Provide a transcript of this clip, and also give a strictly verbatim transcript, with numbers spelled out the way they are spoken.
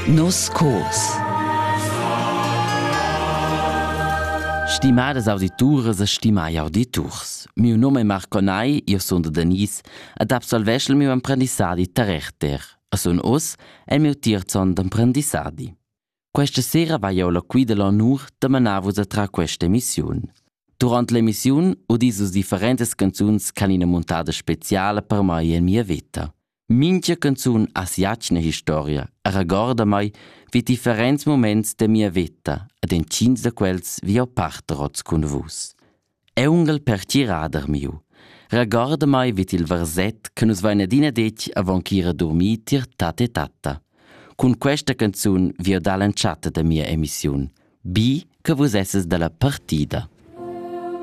Nos cos. Stimadas auditoras e stimai auditors. Miu nome è Marco Nai, io sono da Danis ed absolvesce il mio apprendissadi terrechter. E son os è il mio tirzon d'apprendissadi. Questa sera vai io la qui dell'onur de manavus a tra questa emissione. Durante l'emissione udisus differentes canzuns can ina montada speciale per mai in mia vita. Mincha canzun ha siacna historia e ragorda mai vi differents moments de mia vita ed in cins de quels vi ho parterots con vus. È ungel per tirader miu. Ragorda mai vit il verset che nus vaina dina dec avon ch'ira dormi tir tate tata. Con questa canzun vi ho da lanciata da mia emissione. Bi che vos esses dalla partida.